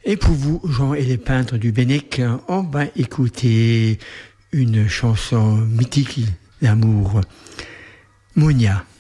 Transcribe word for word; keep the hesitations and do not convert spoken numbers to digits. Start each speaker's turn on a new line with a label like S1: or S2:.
S1: Et pour vous, Jean et les peintres du Bennec, on va écouter une chanson mythique d'amour, Monia.